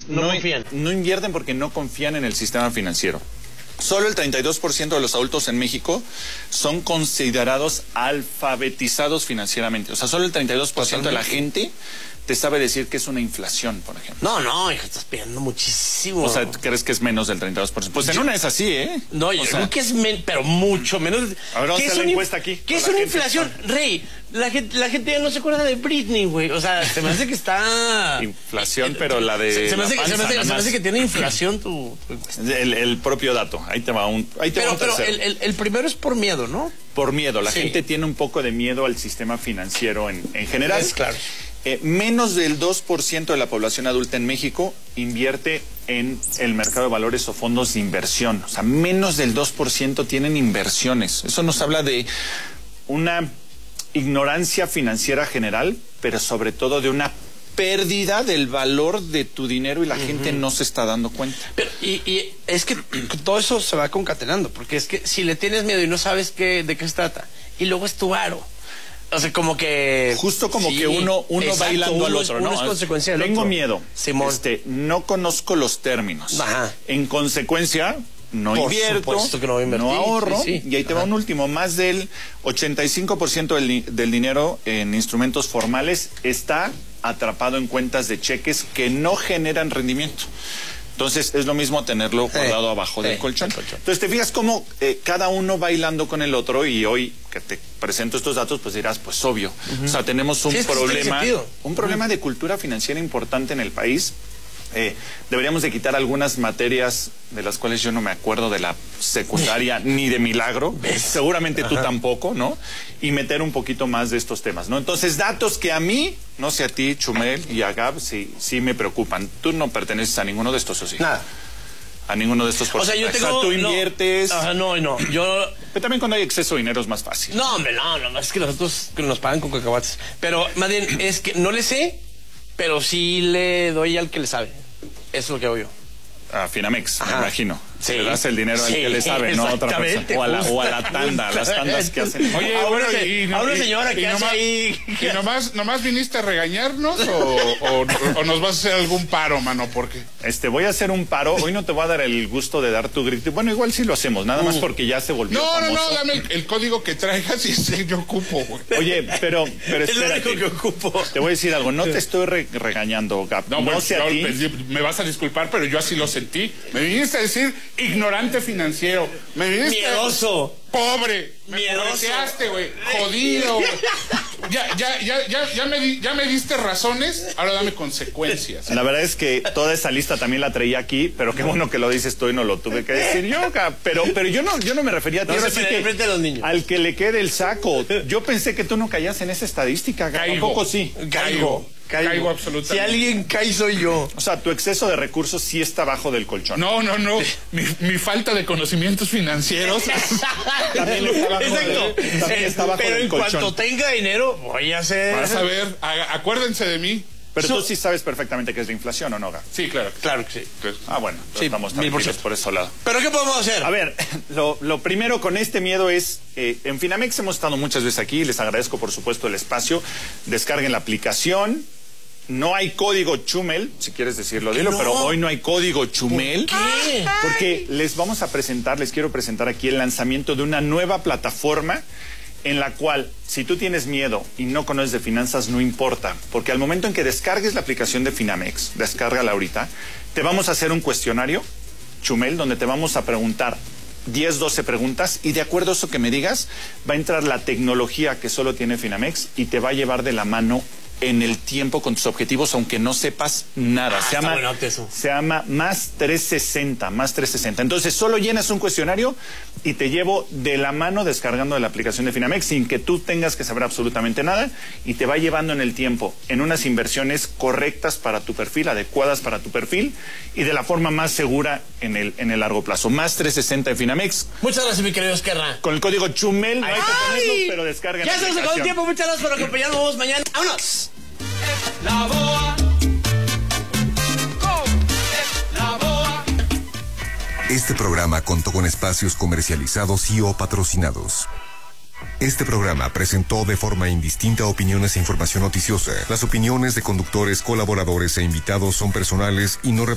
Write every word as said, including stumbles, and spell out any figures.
no, no confían. No invierten porque no confían en el sistema financiero. Solo el treinta y dos por ciento de los adultos en México son considerados alfabetizados financieramente. O sea, solo el treinta y dos por ciento de la gente te sabe decir que es una inflación, por ejemplo. No, no, hijo, estás pidiendo muchísimo. O sea, ¿crees que es menos del treinta y dos por ciento? Pues en yo, una es así, ¿eh? No, yo o sea, creo que es menos, pero mucho menos. A ver, vamos a hacer la encuesta aquí. ¿Qué es una inflación? Rey, la gente, la gente ya no se acuerda de Britney, güey. O sea, se me hace que está... Inflación, pero la de Se, se, me, hace, la panza, se, me, hace, se me hace que tiene inflación tu... tu el, el propio dato. Ahí te va un... Ahí te pero va un pero el, el, el primero es por miedo, ¿no? Por miedo. La sí. gente tiene un poco de miedo al sistema financiero en, en general. Es claro. Eh, menos del dos por ciento de la población adulta en México invierte en el mercado de valores o fondos de inversión. O sea, menos del dos por ciento tienen inversiones. Eso nos habla de una ignorancia financiera general, pero sobre todo de una pérdida del valor de tu dinero y la uh-huh. gente no se está dando cuenta. Pero, y, y es que todo eso se va concatenando, porque es que si le tienes miedo y no sabes qué, de qué se trata, y luego es tu varo. O sea, como que... Justo como sí, que uno, uno exacto, bailando al otro, uno ¿no? Es consecuencia del Tengo otro. miedo. Simón. Este, no conozco los términos. Ajá. En consecuencia, no Por invierto, que no, no ahorro. Sí, sí. Y ahí te Ajá. va un último. Más del ochenta y cinco por ciento del, del dinero en instrumentos formales está atrapado en cuentas de cheques que no generan rendimiento. Entonces, es lo mismo tenerlo guardado eh, abajo eh, del colchón. colchón. Entonces, te fijas cómo eh, cada uno va hilando con el otro y hoy que te presento estos datos, pues dirás, pues obvio. Uh-huh. O sea, tenemos un sí, problema, un problema uh-huh. de cultura financiera importante en el país. Eh, deberíamos de quitar algunas materias de las cuales yo no me acuerdo de la secundaria ni de milagro, ¿ves? Seguramente Ajá. tú tampoco, ¿no? Y meter un poquito más de estos temas, ¿no? Entonces, datos que a mí, no sé a ti, Chumel y a Gab, sí, sí me preocupan. Tú no perteneces a ninguno de estos, ¿o sí? Nada. A ninguno de estos porcentajes. O sea, yo tengo... O sea, tú inviertes... No, Ajá, no, no, yo... Pero también cuando hay exceso de dinero es más fácil. No, hombre, no, no, es que nosotros nos pagan con cacahuates. Pero, más bien, es que no le sé, pero sí le doy al que le sabe. Eso es lo que hago yo. A Finamex, Ajá. me imagino. Sí. Le das el dinero al sí, que le sabe, no a otra persona. O a la, o a la tanda, a las tandas que hacen. Oye, a bueno, una, y, a una señora y, que y hace nomás, ahí... ¿Y nomás, nomás viniste a regañarnos o, o, o nos vas a hacer algún paro, mano? Porque este, voy a hacer un paro. Hoy no te voy a dar el gusto de dar tu grito. Bueno, igual sí lo hacemos, nada más porque ya se volvió No, famoso. no, no, dame el, el código que traigas y ese yo ocupo, güey. Oye, pero, pero espérate. Es lo único que ocupo. Te voy a decir algo. No te estoy re regañando, Gab. No, no pues, sé a ti. Me vas a disculpar, pero yo así lo sentí. Me viniste a decir ignorante financiero. Me viniste miedoso. Pobre. Miedoso. Me güey. Jodido, güey. Ya, ya, ya, ya, ya, me di, ya me diste razones, ahora dame consecuencias. La verdad es que toda esa lista también la traía aquí, pero qué bueno que lo dices tú y no lo tuve que decir yo, pero, pero yo no, yo no me refería a ti. No ahora se sí que frente a los niños. Al que le quede el saco. Yo pensé que tú no caías en esa estadística. Caigo. Tampoco sí. Caigo. Caigo. Caigo absolutamente. Si alguien cae soy yo. O sea, tu exceso de recursos sí está bajo del colchón. No, no, no. Mi, mi falta de conocimientos financieros también está bajo, Exacto. de, también está bajo pero del en colchón. Cuanto tenga dinero, voy a hacer... Vas a ver, a, acuérdense de mí. Pero so, tú sí sabes perfectamente qué es la inflación, ¿o no, Gab? Sí, claro. Claro que sí. Ah, bueno, sí, estamos tranquilos por ese lado. ¿Pero qué podemos hacer? A ver, lo, lo primero con este miedo es, eh, en Finamex hemos estado muchas veces aquí, les agradezco por supuesto el espacio, descarguen la aplicación. No hay código Chumel, si quieres decirlo, dilo, no. Pero hoy no hay código Chumel. ¿Por qué? Porque les vamos a presentar, les quiero presentar aquí el lanzamiento de una nueva plataforma en la cual, si tú tienes miedo y no conoces de finanzas, no importa. Porque al momento en que descargues la aplicación de Finamex, descárgala ahorita, te vamos a hacer un cuestionario, Chumel, donde te vamos a preguntar diez, doce preguntas y de acuerdo a eso que me digas, va a entrar la tecnología que solo tiene Finamex y te va a llevar de la mano en el tiempo con tus objetivos, aunque no sepas nada. Ah, se llama, eso. se llama Más trescientos sesenta, Más trescientos sesenta. Entonces, solo llenas un cuestionario y te llevo de la mano descargando de la aplicación de Finamex sin que tú tengas que saber absolutamente nada y te va llevando en el tiempo en unas inversiones correctas para tu perfil, adecuadas para tu perfil y de la forma más segura en el, en el largo plazo. Más trescientos sesenta de Finamex. Muchas gracias, mi querido Esquerra. Con el código Chumel no hay que ponerlo, pero descarguen la aplicación. Ya se nos acabó el tiempo. Muchas gracias por acompañarnos mañana. ¡Vámonos! La boa. Oh, la boa. Este programa contó con espacios comercializados y o patrocinados. Este programa presentó de forma indistinta opiniones e información noticiosa. Las opiniones de conductores, colaboradores e invitados son personales y no representan